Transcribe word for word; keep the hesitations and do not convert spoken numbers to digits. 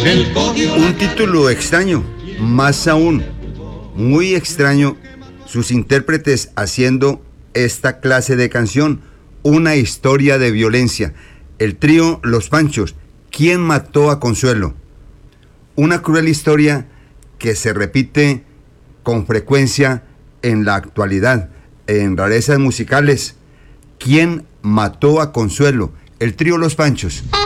Un título extraño, más aún, muy extraño, sus intérpretes haciendo esta clase de canción, una historia de violencia. El trío Los Panchos, ¿quién mató a Consuelo? Una cruel historia que se repite con frecuencia en la actualidad, en rarezas musicales. ¿Quién mató a Consuelo? El trío Los Panchos.